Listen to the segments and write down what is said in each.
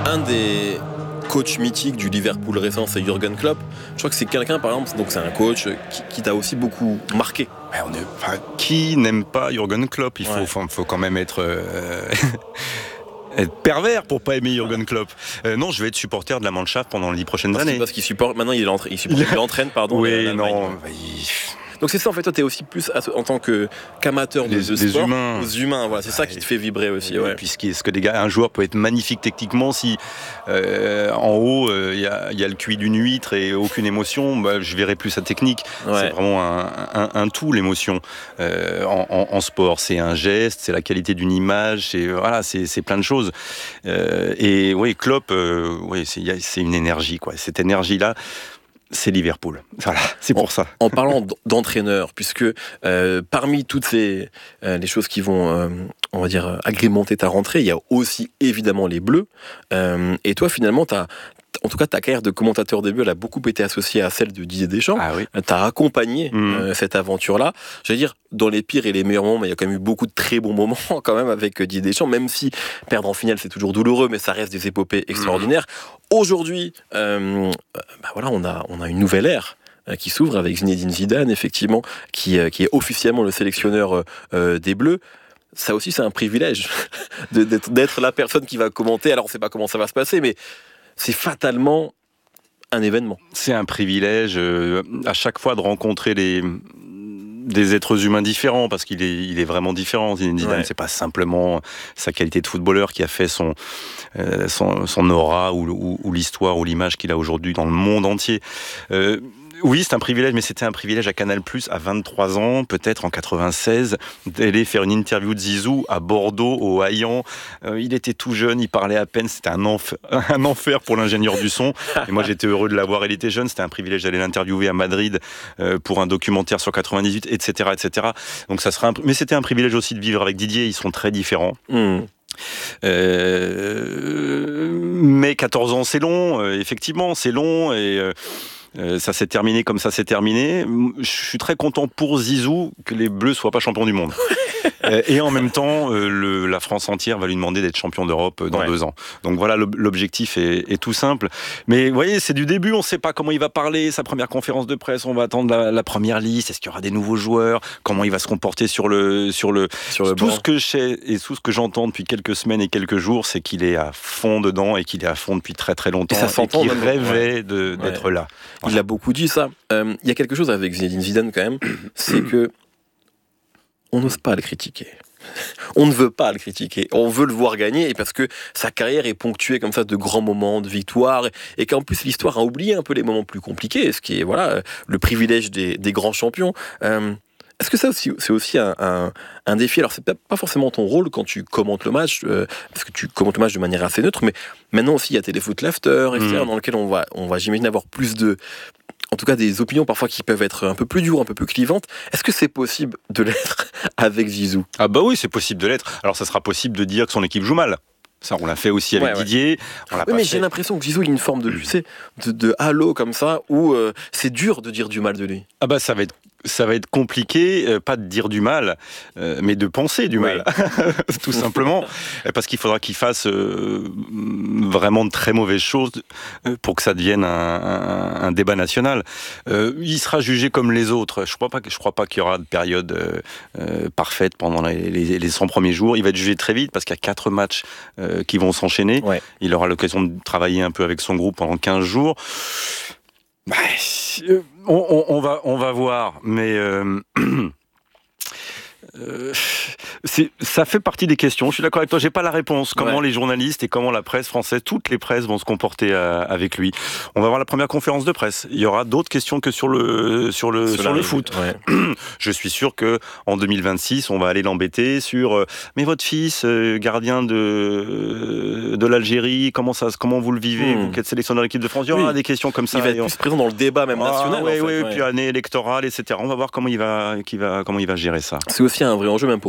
un des coachs mythiques du Liverpool récent, c'est Jürgen Klopp. Je crois que c'est quelqu'un, par exemple, donc c'est un coach qui t'a aussi beaucoup marqué. Qui n'aime pas Jürgen Klopp? Il faut quand même être être pervers pour pas aimer Jürgen Klopp. Non, je vais être supporter de la Mannschaft pendant les 10 prochaines années. Parce qu'il supporte. Maintenant, il entraîne, pardon. Oui, non. Donc c'est ça, en fait, toi, t'es aussi plus en tant qu'amateur de sport, humains. Aux humains, voilà, c'est ça qui te fait vibrer aussi. Ouais. Un joueur peut être magnifique techniquement si en haut il y a le QI d'une huître et aucune émotion, je verrai plus sa technique. Ouais. C'est vraiment un tout, l'émotion en sport. C'est un geste, c'est la qualité d'une image, c'est plein de choses. Et oui, Klopp, c'est une énergie, quoi. Cette énergie-là, c'est Liverpool. Voilà, c'est pour ça. En parlant d'entraîneur, puisque parmi toutes les choses qui vont, on va dire, agrémenter ta rentrée, il y a aussi évidemment les Bleus. Et toi, finalement, en tout cas, ta carrière de commentateur des Bleus, elle a beaucoup été associée à celle de Didier Deschamps. Ah oui. Tu as accompagné cette aventure-là. J'allais dire, dans les pires et les meilleurs moments, mais il y a quand même eu beaucoup de très bons moments quand même avec Didier Deschamps, même si perdre en finale, c'est toujours douloureux, mais ça reste des épopées extraordinaires. Aujourd'hui, on a une nouvelle ère qui s'ouvre avec Zinedine Zidane, effectivement, qui est officiellement le sélectionneur des Bleus. Ça aussi, c'est un privilège d'être la personne qui va commenter. Alors, on ne sait pas comment ça va se passer, mais c'est fatalement un événement. C'est un privilège à chaque fois de rencontrer des êtres humains différents, parce qu'il est vraiment différent. Zinedine Zidane, c'est pas simplement sa qualité de footballeur qui a fait son aura ou l'histoire ou l'image qu'il a aujourd'hui dans le monde entier. Oui, c'est un privilège, mais c'était un privilège à Canal+, à 23 ans, peut-être en 96, d'aller faire une interview de Zizou à Bordeaux, au Haillan. Il était tout jeune, il parlait à peine, c'était un enfer pour l'ingénieur du son. Et moi, j'étais heureux de l'avoir, il était jeune, c'était un privilège d'aller l'interviewer à Madrid pour un documentaire sur 98, etc., etc. Donc ça sera mais c'était un privilège aussi de vivre avec Didier, ils sont très différents. Mais 14 ans, c'est long, effectivement, c'est long, et ça s'est terminé comme ça s'est terminé. Je suis très content pour Zizou que les Bleus soient pas champions du monde. Et en même temps, la France entière va lui demander d'être champion d'Europe dans 2 ans. Donc voilà, l'objectif est tout simple. Mais vous voyez, c'est du début, on ne sait pas comment il va parler, sa première conférence de presse, on va attendre la première liste, est-ce qu'il y aura des nouveaux joueurs, comment il va se comporter sur le tout ce que je sais et tout ce que j'entends depuis quelques semaines et quelques jours, c'est qu'il est à fond dedans et qu'il est à fond depuis très très longtemps et qu'il rêvait d'être là. Il a beaucoup dit ça. Il y a quelque chose avec Zinedine Zidane quand même, c'est que on n'ose pas le critiquer. On ne veut pas le critiquer. On veut le voir gagner, et parce que sa carrière est ponctuée comme ça de grands moments de victoire, et qu'en plus l'histoire a oublié un peu les moments plus compliqués, ce qui est le privilège des grands champions. Est-ce que ça aussi, c'est aussi un défi? Alors c'est peut-être pas forcément ton rôle quand tu commentes le match, parce que tu commentes le match de manière assez neutre, mais maintenant aussi il y a Téléfoot Laughter, etc., dans lequel on va j'imagine avoir plus en tout cas des opinions parfois qui peuvent être un peu plus dures, un peu plus clivantes. Est-ce que c'est possible de l'être avec Zizou? Ah bah oui, c'est possible de l'être. Alors ça sera possible de dire que son équipe joue mal. Ça, on l'a fait aussi avec Didier. Mais j'ai l'impression que Zizou, il y a une forme de halo comme ça, où c'est dur de dire du mal de lui. Ah bah ça va être compliqué, pas de dire du mal, mais de penser du mal, tout simplement, parce qu'il faudra qu'il fasse vraiment de très mauvaises choses pour que ça devienne un débat national. Il sera jugé comme les autres. Je crois pas qu'il y aura de période parfaite pendant les 100 premiers jours. Il va être jugé très vite parce qu'il y a 4 matchs qui vont s'enchaîner. Ouais. Il aura l'occasion de travailler un peu avec son groupe pendant 15 jours. On va voir, mais ça fait partie des questions. Je suis d'accord avec toi, j'ai pas la réponse. Comment les journalistes et comment la presse française, toutes les presses vont se comporter avec lui. On va voir la première conférence de presse. Il y aura d'autres questions que sur le foot. Ouais. Je suis sûr que en 2026, on va aller l'embêter sur mais votre fils, gardien de l'Algérie, comment vous le vivez, vous qui êtes sélectionneur de l'équipe de France. Il y aura des questions comme ça. Il va être plus présent dans le débat même national. Puis année électorale, etc. On va voir comment il va gérer ça. C'est aussi un vrai enjeu même pour Bichente,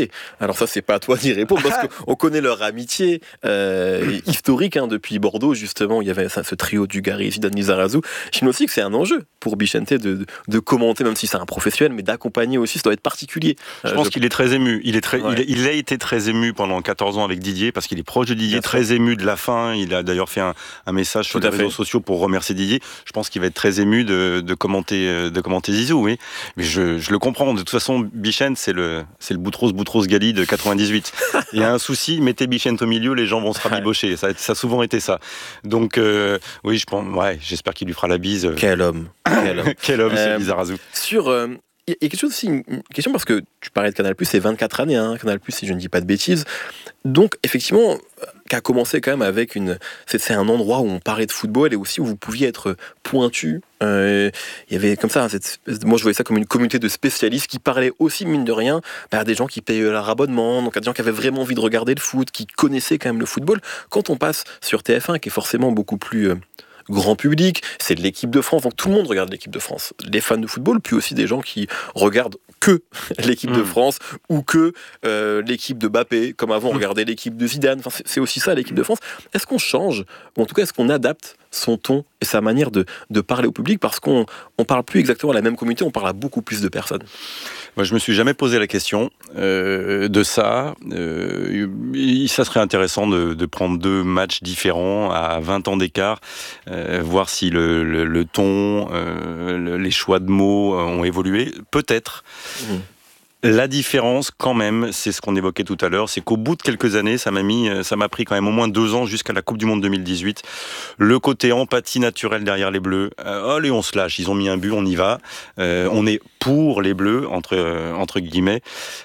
Alors ça, c'est pas à toi d'y répondre parce qu'on connaît leur amitié historique depuis Bordeaux, justement. Il y avait ce trio Dugarry, Zidane, Lizarazu. J'imagine aussi que c'est un enjeu pour Bichente de commenter, même si c'est un professionnel, mais d'accompagner aussi, ça doit être particulier. Je pense qu'il est très ému. Il a été très ému pendant 14 ans avec Didier, parce qu'il est proche de Didier, très ému de la fin. Il a d'ailleurs fait un message sur les réseaux sociaux pour remercier Didier. Je pense qu'il va être très ému de commenter Zizou, oui. Mais je le comprends. De toute façon, Bichente, c'est le Boutros Ghali de 98. Il y a un souci, mettez Bichente au milieu, les gens vont se rabibocher. Ça a souvent été ça. Donc, oui, j'espère qu'il lui fera la bise. Quel homme. Quel homme, c'est Lizarazu. Il y a quelque chose aussi, une question, parce que tu parlais de Canal+, c'est 24 années, Canal+, si je ne dis pas de bêtises. Donc, effectivement, qui a commencé quand même avec c'est un endroit où on parlait de football et aussi où vous pouviez être pointu. Il y avait comme ça, moi je voyais ça comme une communauté de spécialistes qui parlaient aussi, mine de rien, à des gens qui payaient leur abonnement, donc à des gens qui avaient vraiment envie de regarder le foot, qui connaissaient quand même le football. Quand on passe sur TF1, qui est forcément beaucoup plus grand public, c'est de l'équipe de France, donc tout le monde regarde l'équipe de France. Les fans de football, puis aussi des gens qui regardent que l'équipe de France ou que l'équipe de Mbappé, comme avant on regardait l'équipe de Zidane. Enfin, c'est aussi ça l'équipe de France. Est-ce qu'on change, ou en tout cas est-ce qu'on adapte son ton et sa manière de parler au public, parce qu'on parle plus exactement à la même communauté, on parle à beaucoup plus de personnes? Moi, je me suis jamais posé la question de ça. Ça serait intéressant de prendre 2 matchs différents à 20 ans d'écart, voir si le ton, les choix de mots ont évolué. Peut-être. La différence, quand même, c'est ce qu'on évoquait tout à l'heure, c'est qu'au bout de quelques années, ça m'a pris quand même au moins 2 ans jusqu'à la Coupe du Monde 2018. Le côté empathie naturelle derrière les Bleus. Allez, on se lâche. Ils ont mis un but, on y va. On est pour les Bleus, entre guillemets.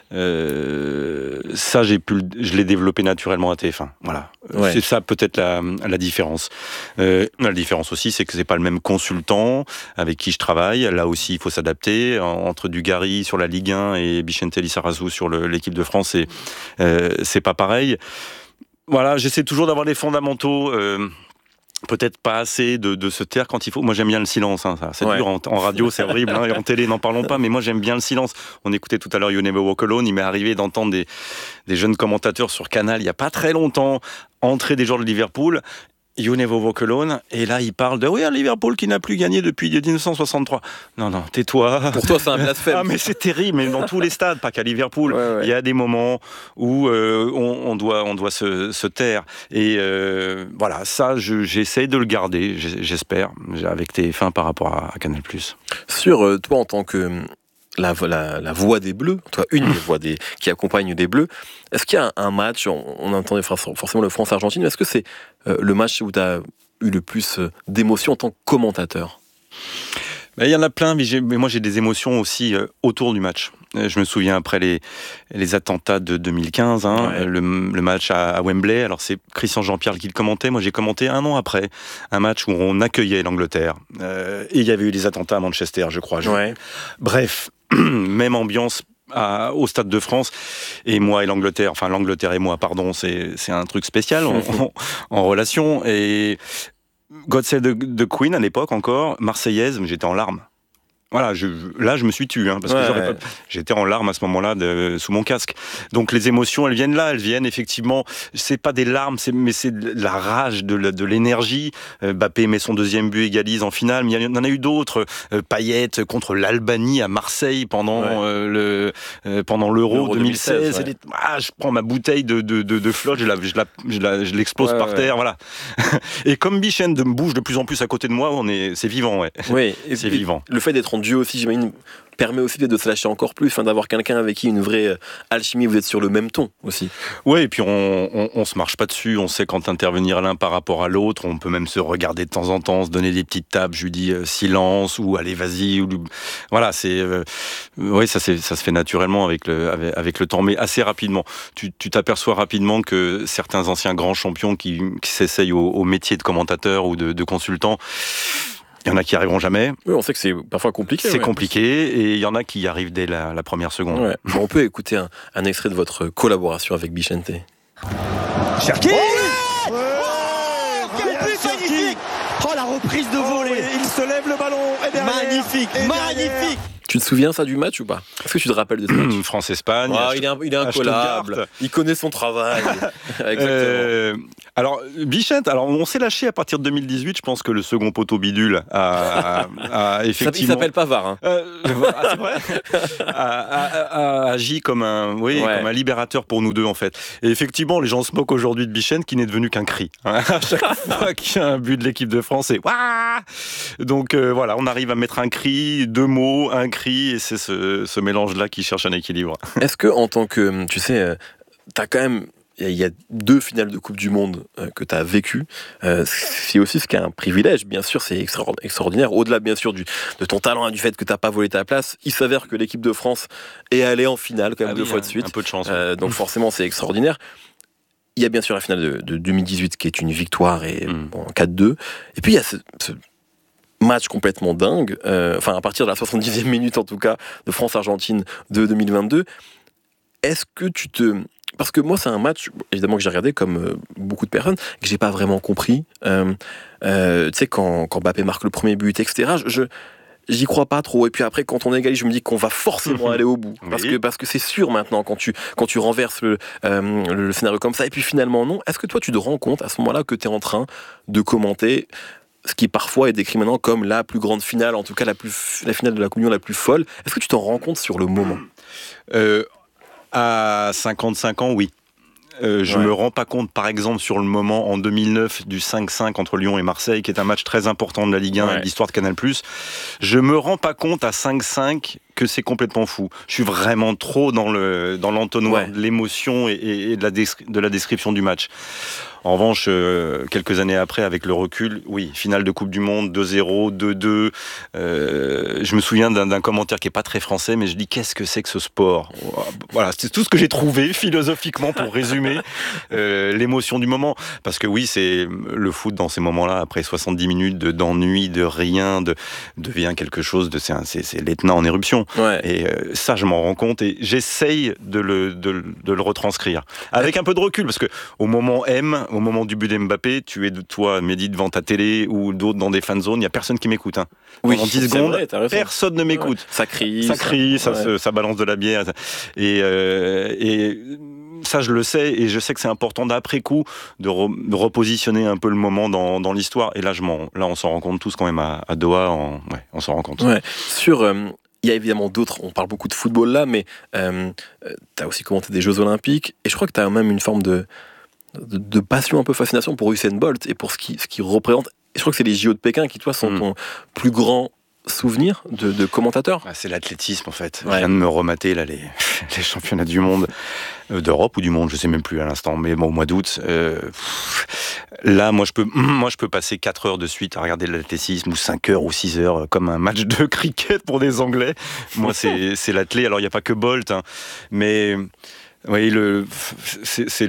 Ça, je l'ai développé naturellement à TF1. Voilà. Ouais. C'est ça peut-être la différence. La différence aussi, c'est que c'est pas le même consultant avec qui je travaille. Là aussi, il faut s'adapter. Entre Dugarry sur la Ligue 1 et Bichente Lizarazu sur l'équipe de France, c'est pas pareil. Voilà, j'essaie toujours d'avoir les fondamentaux. Peut-être pas assez de se taire quand il faut. Moi, j'aime bien le silence. C'est dur. En radio, c'est horrible. Et en télé, n'en parlons pas. Mais moi, j'aime bien le silence. On écoutait tout à l'heure You Never Walk Alone. Il m'est arrivé d'entendre des jeunes commentateurs sur Canal, il y a pas très longtemps, entrer des joueurs de Liverpool. You Never Walk Alone, et là il parle de un Liverpool qui n'a plus gagné depuis 1963. Non, tais-toi. Pour toi c'est un blasphème. Mais c'est terrible, mais dans tous les stades, pas qu'à Liverpool. Il y a des moments où on doit se taire. Et voilà, ça j'essaie de le garder, j'espère, avec TF1 par rapport à Canal+. Sur toi en tant que la voix des Bleus, toi une des voix qui accompagne des Bleus, est-ce qu'il y a un match, on entendait forcément le France-Argentine, est-ce que c'est le match où tu as eu le plus d'émotions en tant que commentateur? Il y en a plein, mais moi j'ai des émotions aussi autour du match. Je me souviens après les attentats de 2015, le match à Wembley. Alors c'est Christian Jean-Pierre qui le commentait. Moi j'ai commenté 1 an après un match où on accueillait l'Angleterre. Et il y avait eu des attentats à Manchester, je crois. Bref, même ambiance au Stade de France. Et moi et l'Angleterre, enfin l'Angleterre et moi, pardon, c'est un truc spécial en relation. Et God Save the Queen à l'époque encore, marseillaise, mais j'étais en larmes. Voilà, là je me suis tué, parce que j'étais en larmes à ce moment-là sous mon casque. Donc les émotions, elles viennent effectivement. C'est pas des larmes, mais c'est de la rage, de l'énergie. Mbappé met son 2e but, égalise en finale. Mais il y en a eu d'autres. Payet contre l'Albanie à Marseille pendant l'Euro 2016. Je prends ma bouteille de flotte, je l'explose par terre, voilà. Et comme Bichente bouge de plus en plus à côté de moi, c'est vivant, c'est vivant. Le fait d'être en duo aussi, j'imagine, permet aussi de se lâcher encore plus, d'avoir quelqu'un avec qui une vraie alchimie, vous êtes sur le même ton aussi. Oui, et puis on se marche pas dessus, on sait quand intervenir l'un par rapport à l'autre, on peut même se regarder de temps en temps, se donner des petites tapes, je lui dis silence, ou allez vas-y, voilà, ça se fait naturellement avec le temps, mais assez rapidement. Tu t'aperçois rapidement que certains anciens grands champions qui s'essayent au métier de commentateur ou de consultant, il y en a qui n'y arriveront jamais. Oui, on sait que c'est parfois compliqué. C'est compliqué, et il y en a qui y arrivent dès la première seconde. Ouais. Bon, on peut écouter un extrait de votre collaboration avec Bichente. Cherki quel but magnifique! Oh, la reprise de volée! Il se lève le ballon, et derrière, magnifique! Tu te souviens ça du match ou pas? Est-ce que tu te rappelles de ce match? France-Espagne. Il est incollable. Il connaît son travail. Exactement. Alors, Bichette, on s'est lâché à partir de 2018. Je pense que le second poteau bidule a effectivement. Il s'appelle pas VAR. Hein. C'est vrai. a agi comme un libérateur pour nous deux, en fait. Et effectivement, les gens se moquent aujourd'hui de Bichette, qui n'est devenu qu'un cri. Hein. À chaque fois qu'il y a un but de l'équipe de France, c'est Wouah. Donc voilà, on arrive à mettre un cri, 2 mots, un cri, et c'est ce mélange-là qui cherche un équilibre. Est-ce que, en tant que, tu sais, t'as quand même, il y a 2 finales de Coupe du Monde que tu as vécues. C'est aussi ce qui est un privilège, bien sûr, c'est extraordinaire. Au-delà, bien sûr, de ton talent et du fait que tu n'as pas volé ta place, il s'avère que l'équipe de France est allée en finale quand même 2 fois de suite. Un peu de chance. Donc forcément, c'est extraordinaire. Il y a bien sûr la finale de 2018 qui est une victoire et 4-2. Et puis il y a ce match complètement dingue, à partir de la 70e minute en tout cas, de France-Argentine de 2022. Est-ce que parce que moi c'est un match, évidemment que j'ai regardé comme beaucoup de personnes, que j'ai pas vraiment compris. Tu sais, quand Mbappé marque le premier but, etc., j'y crois pas trop. Et puis après, quand on égalise, je me dis qu'on va forcément aller au bout. Parce que c'est sûr maintenant, quand tu renverses le scénario comme ça. Et puis finalement, non. Est-ce que toi, tu te rends compte à ce moment-là que tu es en train de commenter ce qui parfois est décrit maintenant comme la plus grande finale, en tout cas la finale de la Coupe du Monde la plus folle? Est-ce que tu t'en rends compte sur le moment? À 55 ans, oui. Je me rends pas compte, par exemple, sur le moment en 2009 du 5-5 entre Lyon et Marseille, qui est un match très important de la Ligue 1 et de l'histoire de Canal+. Je me rends pas compte à 5-5 que c'est complètement fou. Je suis vraiment trop dans l'entonnoir de l'émotion et de la description du match. En revanche, quelques années après, avec le recul, oui, finale de Coupe du Monde, 2-0, 2-2. Je me souviens d'un commentaire qui n'est pas très français, mais je dis, qu'est-ce que c'est que ce sport? Voilà, c'est tout ce que j'ai trouvé philosophiquement pour résumer l'émotion du moment. Parce que oui, c'est le foot dans ces moments-là, après 70 minutes d'ennui, de rien, devient quelque chose de... C'est l'Etna en éruption. Ouais. Et ça, je m'en rends compte et j'essaye de le retranscrire. Avec un peu de recul, parce que au moment au moment du but d'Mbappé, tu es toi, Mehdi, devant ta télé ou d'autres dans des fan zones, il n'y a personne qui m'écoute. Hein. Oui, en 10 secondes, personne ne m'écoute. Ouais. Ça crie, ça balance de la bière. Et ça, je le sais, et je sais que c'est important d'après coup de repositionner un peu le moment dans l'histoire. Et là, on s'en rend compte tous quand même à Doha. On s'en rend compte. Ouais. Il y a évidemment d'autres, on parle beaucoup de football là, mais tu as aussi commenté des Jeux Olympiques, et je crois que tu as même une forme de passion, un peu fascination pour Usain Bolt et pour ce qui représente. Et je crois que c'est les JO de Pékin qui, toi, sont ton plus grand souvenir de commentateur. C'est l'athlétisme, en fait. Je viens de me remater là, les championnats du monde, d'Europe ou du monde, je sais même plus à l'instant, mais bon, au mois d'août. Là, moi, je peux passer 4 heures de suite à regarder l'athlétisme, ou 5 heures ou 6 heures, comme un match de cricket pour des Anglais. Moi, c'est l'athlé. Alors, il n'y a pas que Bolt, hein, mais... Oui, c'est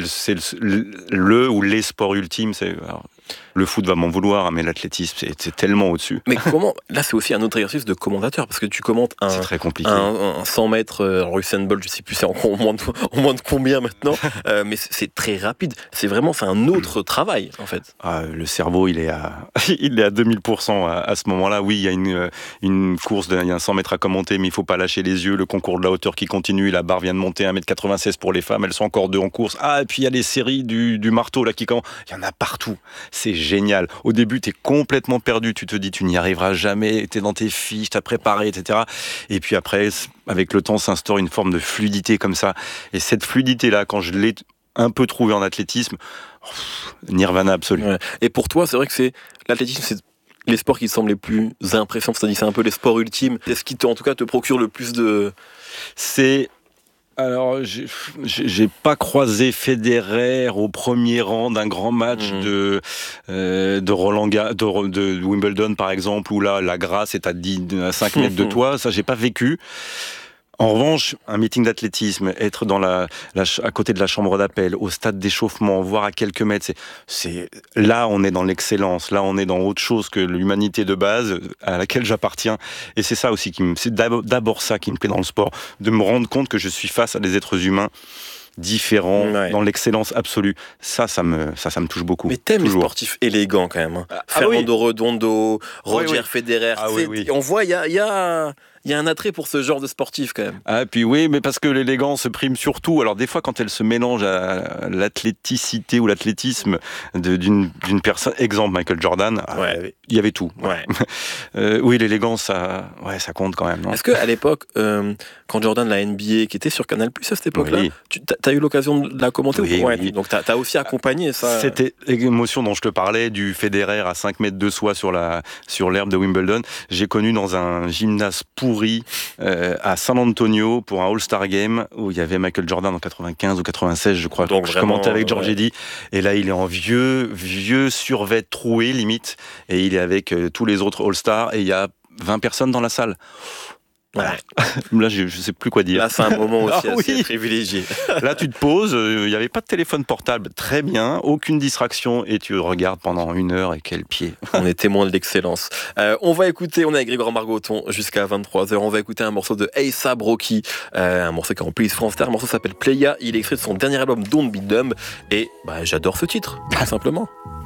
le ou les sports ultimes. Le foot va m'en vouloir, mais l'athlétisme, c'est tellement au-dessus. Mais comment? Là, c'est aussi un autre exercice de commentateur, parce que tu commentes c'est très compliqué. un 100 mètres, Usain Bolt, je ne sais plus c'est en moins de combien maintenant, mais c'est très rapide. C'est un autre travail, en fait. Le cerveau, il est à 2000% à ce moment-là. Oui, il y a une course, il y a un 100 mètres à commenter, mais il ne faut pas lâcher les yeux. Le concours de la hauteur qui continue, la barre vient de monter 1m96 pour les femmes, elles sont encore 2 en course. Et puis il y a les séries du marteau là qui commencent. Il y en a partout. C'est génial. Au début, tu es complètement perdu. Tu te dis, tu n'y arriveras jamais. Tu es dans tes fiches, tu as préparé, etc. Et puis après, avec le temps, s'instaure une forme de fluidité comme ça. Et cette fluidité-là, quand je l'ai un peu trouvée en athlétisme, nirvana absolu. Ouais. Et pour toi, c'est vrai que l'athlétisme, c'est les sports qui te semblent les plus impressionnants. C'est-à-dire, c'est un peu les sports ultimes. C'est ce qui, en tout cas, te procure le plus de... Alors, j'ai pas croisé Federer au premier rang d'un grand match de Roland de Wimbledon par exemple, où là la grâce est à 5 mètres de toi. Ça, j'ai pas vécu. En revanche, un meeting d'athlétisme, être à côté de la chambre d'appel, au stade d'échauffement, voire à quelques mètres, là on est dans l'excellence, là on est dans autre chose que l'humanité de base à laquelle j'appartiens. Et c'est ça aussi c'est d'abord ça qui me plaît dans le sport, de me rendre compte que je suis face à des êtres humains différents, dans l'excellence absolue. Ça me touche beaucoup. Mais t'aimes les sportifs élégants quand même. Fernando Redondo, Roger Federer. Oui. On voit, il y y a un attrait pour ce genre de sportif quand même. Ah, puis oui, mais parce que l'élégance prime surtout. Alors des fois, quand elle se mélange à l'athléticité ou l'athlétisme d'une personne, exemple Michael Jordan, il y avait tout. Ouais. Oui, l'élégance, ça compte quand même. Non? Est-ce qu'à l'époque, quand Jordan, la NBA, qui était sur Canal+, à cette époque-là, tu as eu l'occasion de la commenter oui. Donc tu as aussi accompagné ça. C'était l'émotion dont je te parlais, du Federer à 5 mètres de soi sur l'herbe de Wimbledon. J'ai connu dans un gymnase pourri à San Antonio pour un All-Star Game où il y avait Michael Jordan en 95 ou 96, je crois. Donc je commentais avec George Eddy. Et là, il est en vieux survêt troué, limite. Et il est avec tous les autres All-Stars. Et il y a 20 personnes dans la salle. Voilà. Là, je sais plus quoi dire. Là, c'est un moment aussi assez privilégié. Là, tu te poses, il n'y avait pas de téléphone portable, très bien, aucune distraction, et tu regardes pendant 1 heure, et quel pied. On est témoin de l'excellence. On est avec Grégoire Margoton jusqu'à 23h. On va écouter un morceau de A$AP Rocky, un morceau qui est en playlist France Inter. Un morceau s'appelle Playa. Il est extrait de son dernier album Don't Be Dumb. Et j'adore ce titre, tout simplement.